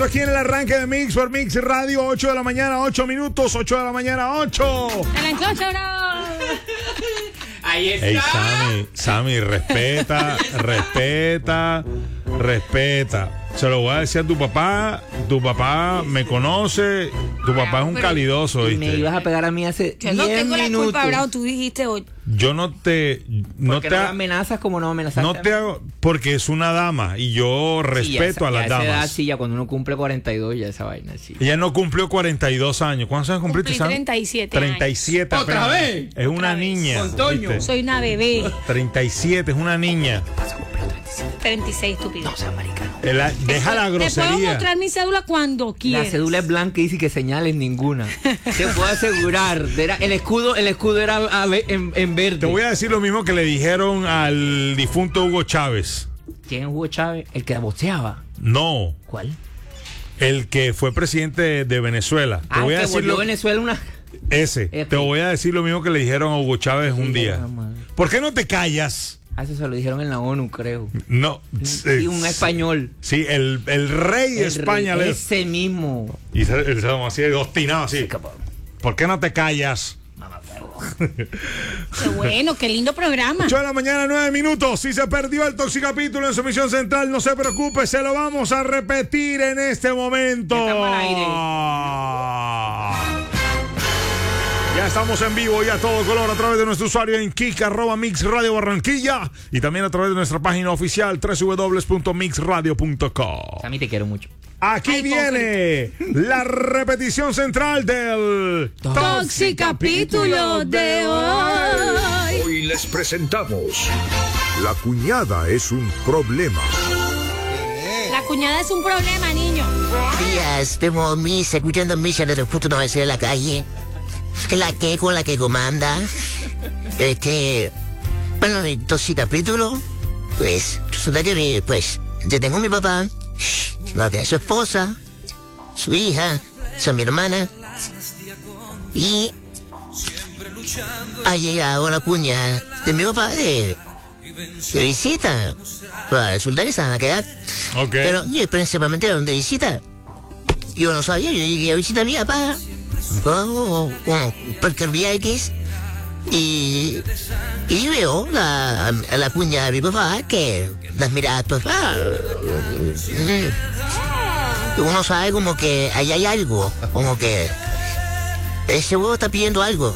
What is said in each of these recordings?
regreso aquí en el arranque de Mix por Mix Radio. 8 de la mañana, 8 minutos. 8 de la mañana, 8. Ahí está. Hey, Sammy, respeta. Se lo voy a decir a tu papá. Tu papá me conoce. Tu papá es un calidoso, Y ¿viste? me ibas a pegar a mí hace 10 Yo no tengo minutos. la culpa, Bravo. Tú dijiste hoy. Yo no te amenazas como no amenazas. no te hago, porque es una dama y yo respeto a las damas. damas. Sí, ya cuando uno cumple 42, ya esa vaina, sí. Ella no cumplió 42 años. ¿Cuántos años cumpliste, Cumplí Sam? 37 37 ¿Otra apenas. vez? Es una niña. Con Toño. ¿viste? Soy una bebé. 37, es una niña. 36, estúpido. No sea maricano. Deja la Te puedo grosería. mostrar mi cédula cuando La quieras. cédula es blanca y dice que señales ninguna. Te puedo asegurar. El escudo era en verde. Te voy a decir lo mismo que le dijeron al difunto Hugo Chávez. ¿Quién es Hugo Chávez? El que boxeaba. No, ¿Cuál? el que fue presidente de Venezuela. Te voy a que decir volvió a Venezuela una... ese. Te voy a decir lo mismo que le dijeron a Hugo Chávez un día. madre. ¿Por qué no te callas? Eso se lo dijeron en la ONU, creo. No. Y un español. Sí, el rey de España. Rey, ese mismo. Y se así, obstinado así. ¿Por qué no te callas? Qué bueno, qué lindo programa. 8 de la mañana, 9 minutos. Si se perdió el Toxicapítulo en su emisión central, no se preocupe, se lo vamos a repetir en este momento. Ya estamos al aire. Ya estamos en vivo y a todo color a través de nuestro usuario en Kik, @Mix Radio Barranquilla, y también a través de nuestra página oficial www.mixradio.com. A mí te quiero mucho. Aquí Ay, viene la repetición central del Toxicapítulo de hoy. Hoy les presentamos La cuñada es un problema. La cuñada es un problema, niño. Días, vemos Misa, escuchando Misa de los putos no en la calle. La que con la que comanda. Bueno, de dos capítulos, pues, resulta que, pues, yo tengo a mi papá, la de su esposa, su hija, son mi hermana, y ha llegado la cuñada de mi papá de visita. Pues, resulta que se van a quedar. Ok. Pero yo principalmente de visita. Yo no sabía, yo llegué a visitar a mi papá. Porque el VX y veo a la cuñada de mi papá que las mira a papá. Uno sabe como que ahí hay algo, como que ese huevo está pidiendo algo.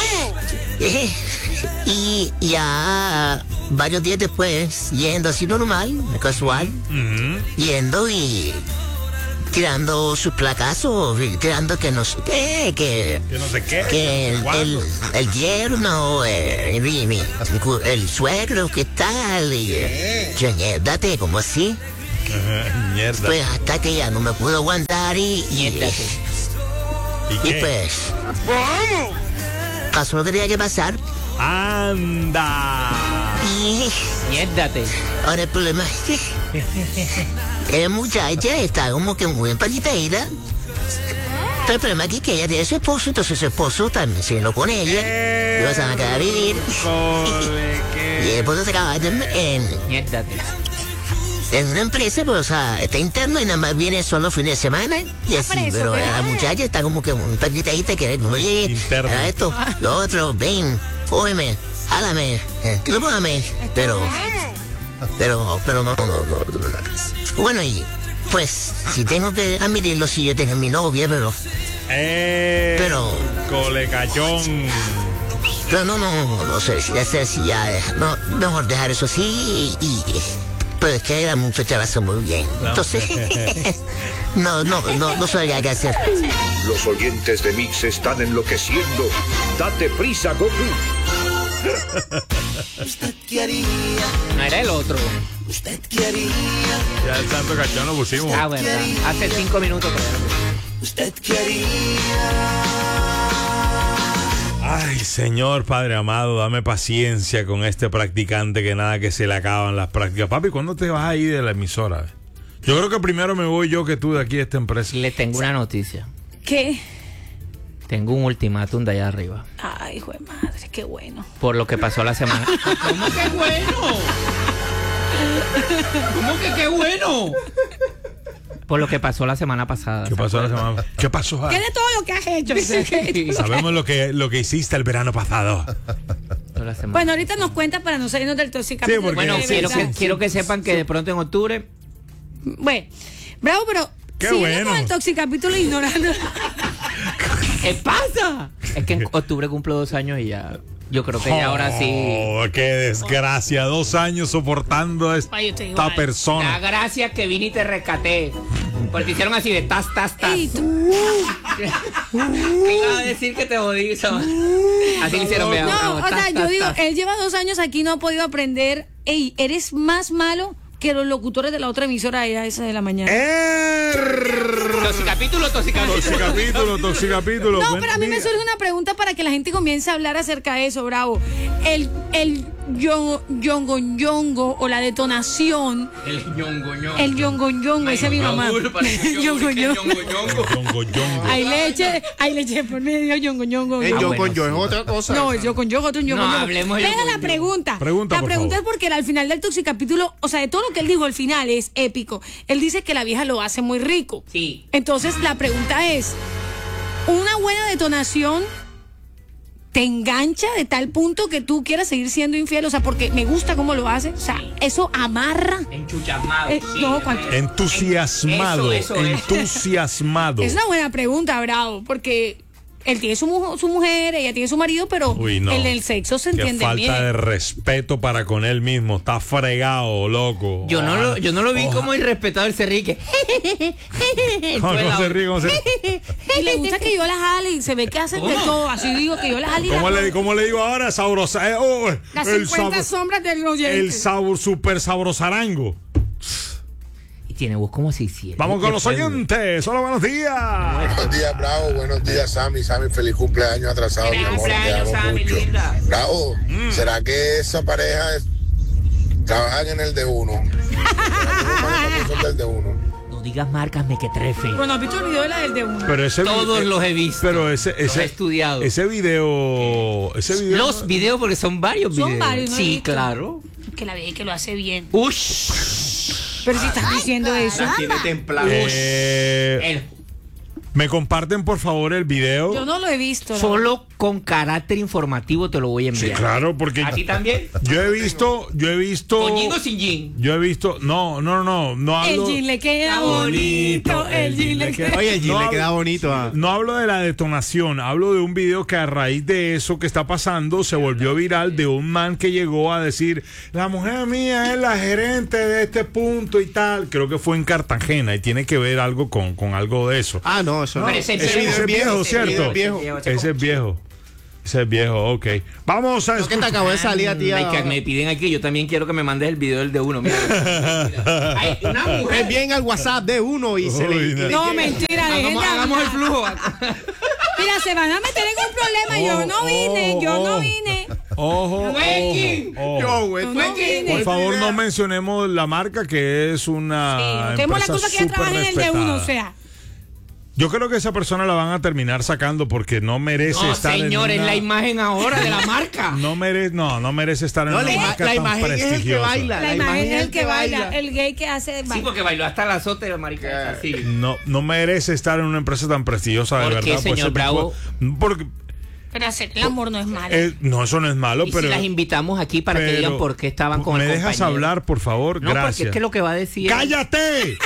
Y ya varios días después, yendo así normal, casual, yendo y tirando sus placazos, tirando que no sé qué, Que no sé qué. que el yerno, el suegro, ¿qué tal? Yo, date, como así. Mierda. Pues hasta que ya no me puedo aguantar ¿Y y qué? pues pasó lo que tenía que pasar. ¡Anda! Y Miérdate. ahora el problema es que la muchacha está como que muy empalidecida. Pero el problema aquí es que ella tiene su esposo, entonces su esposo también se lo con ella. Y vas a quedar a vivir. Y el esposo se acaba Miérdate. en una empresa, pues, o sea, está interno y nada más viene solo los fines de semana y así. preso, Pero ¿verdad? la muchacha está como que muy empalidecida, que no llegue Interno. a esto, lo otro, ven, cógeme, jálame, clópame. Pero no. Bueno, y pues, si tengo que admitirlo, si yo tengo mi novia, pero Colecachón. no sé si ya, no, mejor dejar eso así pero es que la muchacha lo hace muy bien. Entonces, no sabía qué hacer. Los oyentes de Mix están enloqueciendo. Date prisa, Goku. No era el otro. Ya el santo cachón lo pusimos. Ah, bueno. Hace 5 minutos, pero... Ay, Señor Padre amado, dame paciencia con este practicante que nada que se le acaban las prácticas. Papi, ¿cuándo te vas a ir de la emisora? Yo creo que primero me voy yo que tú de aquí de esta empresa. Le tengo una noticia. ¿Qué? Tengo un ultimátum de allá arriba. Ay, hijo de madre, qué bueno. Por lo que pasó la semana. ¿Cómo que bueno? ¿Cómo que qué bueno? Por lo que pasó la semana pasada. ¿Qué pasó la semana? ¿Qué pasó? ¿Qué de todo lo que has hecho? Sabemos lo que hiciste el verano pasado. Bueno, ahorita nos cuenta para no salirnos del toxicapítulo. Sí, porque- Bueno, de verdad. quiero que sepan que de pronto en octubre. Bueno, bravo, pero Qué siguiendo bueno. con el toxicapítulo ignorando. ¿Qué pasa? Es que en octubre cumplo 2 años y ya. Yo creo que ya ahora sí. Oh, qué desgracia. 2 años soportando a Ay, yo te digo, esta ay, Da persona. gracias que vine y te rescaté. Porque hicieron así de tas. Ey, tú- ¿Qué iba a decir que te jodí? Así lo hicieron, vea. No, o sea, Tas, yo tas, digo, tas. él lleva 2 años aquí, no ha podido aprender. Ey, eres más malo que los locutores de la otra emisora a esa de la mañana. Toxicapítulo. Toxicapítulo. No, Buen pero a mí me día. surge una pregunta para que la gente comience a hablar acerca de eso, Bravo. El yongo o la detonación. El ñongo. El yongo, ese es mi mamá. Yongo. Yongo. Hay leche por medio, yongo. El yo bueno, con yo es otra cosa. No, el yo con yo, otro yongo. No, hablemos de Venga yongo. la pregunta. Pregunta, la por pregunta favor. es porque al final del toxicapítulo, o sea, de todo lo que él dijo al final es épico. Él dice que la vieja lo hace muy rico. Sí. Entonces la pregunta es, ¿una buena detonación te engancha de tal punto que tú quieras seguir siendo infiel? O sea, porque me gusta cómo lo hace. O sea, eso amarra. Enchuchasmado. Sí. No, cualquier- Entusiasmado. Eso es. Entusiasmado. Es una buena pregunta, Bravo, porque él tiene su mujer, ella tiene su marido, pero Uy, no. en el sexo se Qué entiende falta bien. de respeto para con él mismo. Está fregado, loco. Yo no lo vi como irrespetado el Cerrique. ¿Cómo se ríe? ¿Cómo se ríe? Y le gusta que yo la jale y se ve que hacen de todo. Así digo, que yo la jale y la ¿Cómo le digo ahora? Sabrosa. las el 50 sombras del oyente. el sabor super sabrosarango. Y tiene voz como si hiciera. Vamos con los oyentes. Hola, buenos días. Buenos días, Bravo. Buenos días, Sammy. Sammy, feliz cumpleaños atrasado. Feliz mi amor, te cumpleaños, amo Sammy, mucho. linda. Bravo, ¿será que esa pareja trabajan en el de uno? ¿Será que del de uno? No digas marcas, me que trefe. Bueno, ¿has visto el video de la del de uno? Pero ese Todos los he visto. Pero Los he estudiado. Ese video. Los videos, porque son varios Son videos. varios, ¿no he Sí, visto? claro. Que la ve que lo hace bien. Ush. Pero si estás diciendo eso. Tiene templado. El- ¿Me comparten por favor el video? Yo no lo he visto. la Solo con carácter informativo te lo voy a Sí, enviar. claro, porque ¿A ti también? yo he visto. ¿Con jean o sin jean? Yo he visto. No verdad. El hablo. jean le queda bonito. El jean le queda. Oye, el jean No le hablo- queda bonito. Ah. No hablo de la detonación, hablo de un video que a raíz de eso que está pasando se volvió viral de un man que llegó a decir, la mujer mía es la gerente de este punto y tal. Creo que fue en Cartagena y tiene que ver algo con algo de eso. Ah, no, eso no. Pero ese Ese es viejo, ¿cierto? viejo. Ese es viejo. Ese es viejo, ok. Vamos a Lo que te escuchar. acabó de salir a ti. Ay, que me piden aquí, yo también quiero que me mandes el video del de uno. Mira. Ay, una mujer. Envíen al WhatsApp de uno y se Uy, le. no. y le No, llega. mentira, dejen de Hagamos el hablar. flujo. Mira, se van a meter en un problema. Yo no vine. Ojo, Fue King. ojo. Yo, güey. Yo no vine. Por favor, no mencionemos la marca, que es una Tenemos la empresa cosa que ella trabaja en el de uno, o sea. Yo creo que esa persona la van a terminar sacando porque no merece No, estar señor, en es una... la imagen ahora de la marca. No merece estar en No, una marca la tan imagen es el que prestigiosa. baila. La imagen es el que baila, el gay que hace. Sí, porque bailó hasta la azote de marica. Así. No merece estar en una empresa tan prestigiosa, de ¿Por verdad. qué, pues, señor ese tipo- Bravo? Porque Pero hacer el amor no es malo. no, eso no es malo, Y pero si las invitamos aquí para que pero- digan por qué estaban con ¿Me el dejas compañero? hablar, por favor? No, porque Gracias. es que lo que va a decir... ¡Cállate!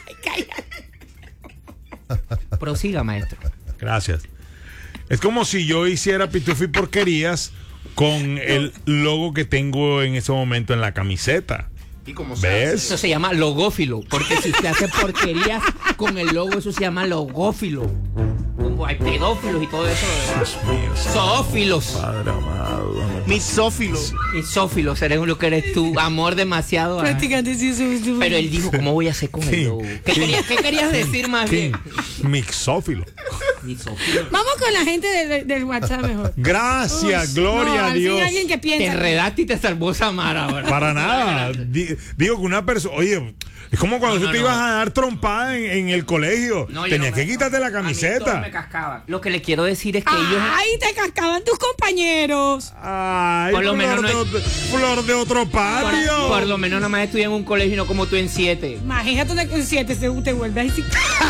Prosiga, maestro. Gracias. Es como si yo hiciera Pitufi Porquerías con el logo que tengo en ese momento en la camiseta. ¿Y cómo se ¿Ves? Eso se llama logófilo, porque si usted hace porquerías con el logo, eso se llama logófilo. Como hay pedófilos y todo eso. Dios mío, Zoófilos. Padre amado. dame Misófilo. Y zoófilos, eres lo que eres tú. Amor demasiado. ajá. Prácticamente sí, eso. Pero él dijo, ¿cómo voy a hacer con el King, logo? ¿Qué querías decir más King, bien? mixófilo. Misófilo. Vamos con la gente del WhatsApp mejor. Gracias, Uy, gloria no, a al fin Dios. alguien que Te piensa. enredaste y te salvó Samara. ¿verdad? Para nada. Digo que una persona, oye, Es como cuando No, tú te no. ibas a dar trompada en el colegio. No, yo Tenías no que me- quitarte la a mí todos camiseta. me cascaban. Lo que le quiero decir es que ellos... Ay, te cascaban tus compañeros. Ay, Por lo menos flor, no de, flor de otro patio. Por lo menos nada más estudié en un colegio y no como tú en 7. Imagínate una con 7 segundos te vuelves así.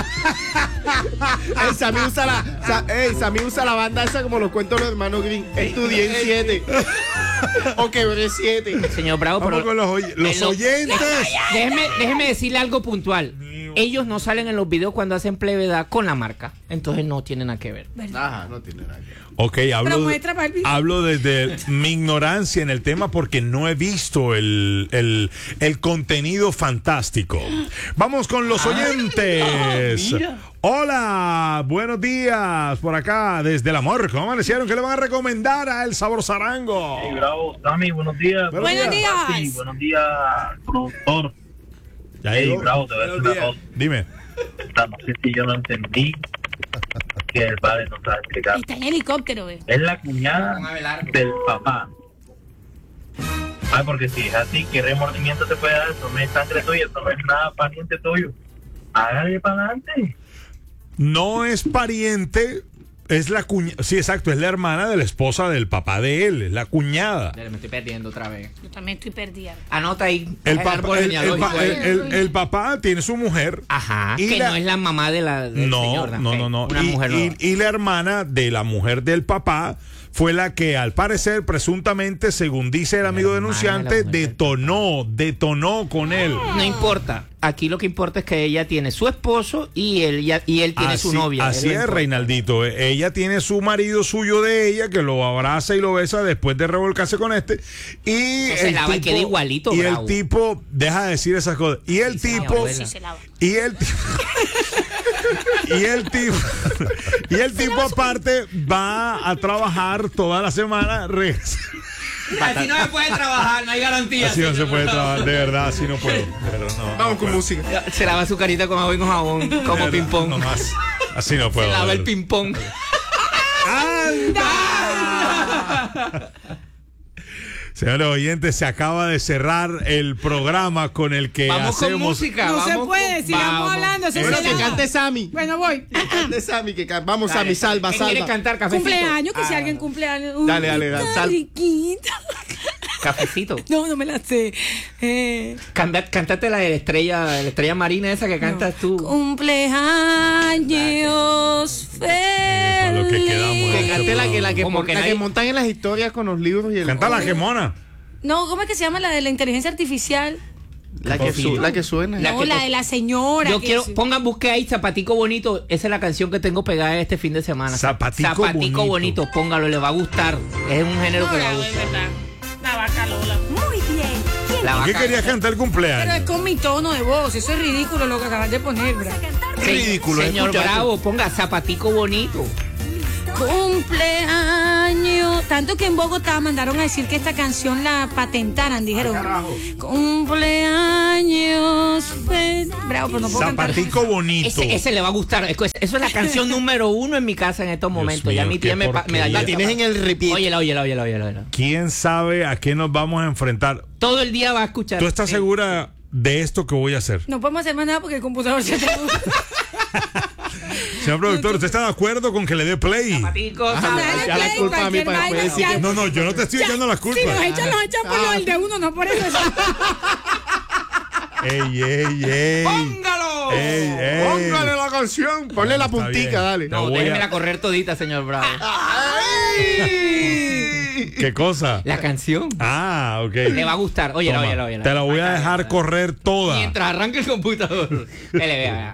Sammy usa la banda esa como los cuentos de los hermanos Green. Estudié en 7. O quebré 7. Señor Bravo, Vamos pero... con los oyentes. Déjeme decirle algo puntual. Ellos no salen en los videos cuando hacen plevedad con la marca. Entonces no tienen nada que ver. Ajá, no tiene nada que ver. Ok, Pero muestra, papi. hablo desde mi ignorancia en el tema porque no he visto el contenido fantástico. Vamos con los oyentes. mira. Hola, buenos días por acá desde el amor. ¿Cómo amanecieron? ¿Qué le van a recomendar a El Sabor Sarango? Hey, bravo, Sammy, buenos días. Buenos días. Sí, buenos días, productor. Ya Hey, llegó. bravo, te voy a decir una cosa. Dime. No sé si yo no entendí que el padre no sabe explicar. Está en helicóptero, ve. Es la cuñada del papá. Ay, porque si es así, ¿qué remordimiento te puede dar? Eso no es sangre tuya, eso no es nada pariente tuyo. Hágale para adelante. No es pariente, es la cuñada. Sí, exacto, es la hermana de la esposa del papá de él, es la cuñada. Me estoy perdiendo otra vez. Yo también estoy perdida. Anota ahí. El el papá, árbol genealógico ahí. el papá tiene su mujer. Ajá, y que la- no es la mamá de la del No, señor. no, ok, no, no. Una mujer nueva. Y la hermana de la mujer del papá fue la que, al parecer, presuntamente, según dice el amigo hermana denunciante, de la mujer detonó con él. No importa. Aquí lo que importa es que ella tiene su esposo y él tiene su novia. Así Eso es, importa. Reinaldito. Ella tiene su marido suyo de ella, que lo abraza y lo besa después de revolcarse con este. Y No se lava y queda igualito, y bravo. el tipo, deja de decir esas cosas. Y el Sí, tipo, abuela. Sí se lava. y el tipo, y el tipo aparte va a trabajar toda la semana. Así no se puede trabajar, no hay garantía. Así no se señor puede Bravo. trabajar, de verdad, así no puedo. Pero no, Vamos no con puedo. música. Se lava su carita con agua y con jabón, De como verdad, ping-pong. no más. Así no puedo. Se lava de el verdad. ping-pong. Señores oyentes, se acaba de cerrar el programa con el que Vamos con hacemos. música. No vamos se puede, con- sigamos vamos. hablando. Se Bueno, se que lava. cante Sammy. Bueno, voy. Que cante Sammy, vamos Dale, Sammy, salva, ¿qué quiere salva. cantar? Cafecito. Cumpleaños, que si Ah, alguien cumpleaños. Uy, Dale, está sal. riquita. Cafecito. No, no me la sé. Cántate la estrella marina esa que cantas tú. Cumpleaños Para lo que quedamos, Que feliz. cante la que, Como que la nadie- que montan en las historias con los libros y el. Canta la gemona. No, ¿cómo es que se llama la de la inteligencia artificial? La que suena. La No, que la to- de la señora. Yo que quiero, sí. pongan, busque ahí Zapatico Bonito. Esa es la canción que tengo pegada este fin de semana. Zapatico Bonito. Bonito, póngalo, le va a gustar. Es un género que le va a gustar. La vaca Lola. Muy bien. La ¿Por qué vaca- querías cantar el Pero es cumpleaños? con mi tono de voz. Eso es ridículo lo que acabas de poner, bro. Se- Ridículo, Señor escucha Bravo, ponga Zapatico Bonito. Cumpleaños. Tanto que en Bogotá mandaron a decir que esta canción la patentaran. Dijeron: cumpleaños. Bravo, pero no puedo cantar. Zapatico bonito. Ese le va a gustar. Eso es la canción número 1 en mi casa en estos momentos. mío, Ya mi tía qué me porquería. da La tienes en el repeat. Óyela. ¿Quién sabe a qué nos vamos a enfrentar? Todo el día va a escuchar. ¿Tú estás Sí. segura de esto que voy a hacer? No podemos hacer más nada porque el computador se acabó. Señor productor, ¿usted está de acuerdo con que le dé play? Zapatico, Dale ya la play, culpa a mí cualquier para vaina, después decir ya. que No, no, yo no te estoy echando las Si nos culpas. echan por lo del de uno, no por eso. ¡Ey! ¡Póngalo! ¡Ey! Póngale la canción. Ponle la Está bien. puntica, dale. No. No, voy a- déjemela correr todita, señor Bravo. ¿Qué cosa? La canción. Ah, ok. Le va a gustar. Toma, Óyela. Te la voy a dejar correr toda. Mientras arranque el computador. Vea.